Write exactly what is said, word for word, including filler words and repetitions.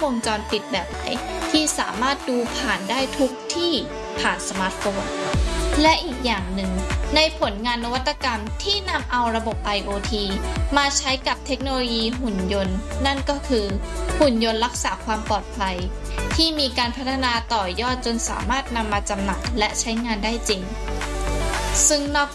วงจรปิดแบบไหนที่สามารถดูผ่านได้ทุกที่ผ่านสมาร์ทโฟนและอีกอย่างหนึ่งในผลงานนวัตกรรมที่นำเอาระบบ ไอ โอ ที มาใช้กับเทคโนโลยีหุ่นยนต์นั่นก็คือหุ่นยนต์รักษาความปลอดภัยที่มีการพัฒนาต่อยอดจนสามารถนำมาจำหน่ายและใช้งานได้จริงซึ่งนอก